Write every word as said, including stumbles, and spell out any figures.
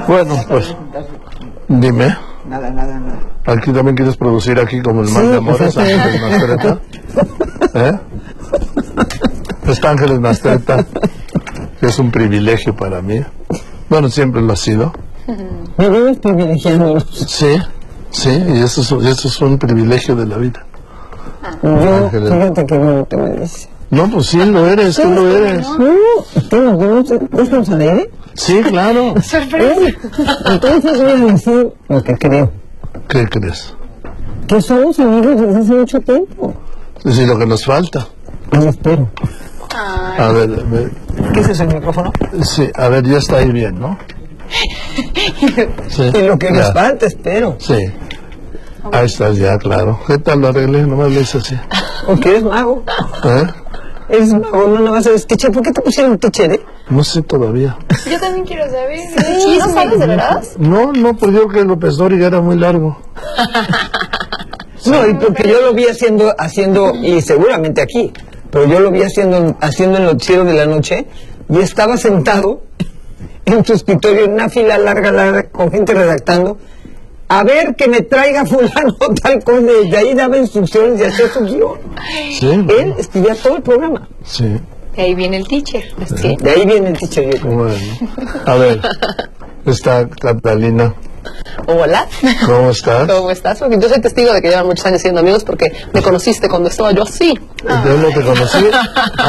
Bueno, pues, dime. Nada, nada, nada. ¿Aquí también quieres producir aquí como el mal de amores, Ángeles Mastretta? ¿Eh? Está Ángeles Mastretta, que es un privilegio para mí. Bueno, siempre lo ha sido. Vivimos privilegiándonos. Sí, sí, y eso es, eso es un privilegio de la vida. Yo, fíjate que no te me dices. No, pues sí, lo eres, tú lo eres. No, ¿no estamos al aire? Sí, claro. Sorpresa. Entonces voy a decir lo que creo. ¿Qué crees? Que somos amigos desde hace mucho tiempo. Es lo que nos falta. Yo espero. A ver, a ver. ¿Qué es eso, el micrófono? Sí, a ver, ya está ahí bien, ¿no? Sí, Y lo que ya. nos falta, espero. Sí. Ahí estás ya, claro. ¿Qué tal lo arreglé? Nomás lo hice así. Porque eres mago. ¿Eh? Eres mago, no, no vas a ser teacher. ¿Por qué te pusieron teacher, eh? No sé todavía. Yo también quiero saber. ¿Sí? ¿No sabes de verdad? No, no, pues yo creo que López Dóriga era muy largo. No, y porque yo lo vi haciendo, haciendo, y seguramente aquí, pero yo lo vi haciendo, haciendo el noticiero de la noche, y estaba sentado en su escritorio en una fila larga, larga, con gente redactando, a ver que me traiga fulano tal cosa, y de ahí daba instrucciones y hacía su guión. Sí. Él escribía todo el programa. Sí. De ahí viene el teacher. Sí. De ahí viene el teacher, yo creo. Bueno. A ver, está Catalina. Hola. ¿Cómo estás? ¿Cómo estás? Porque yo soy testigo de que llevan muchos años siendo amigos porque me conociste cuando estaba yo así. Yo no te conocí.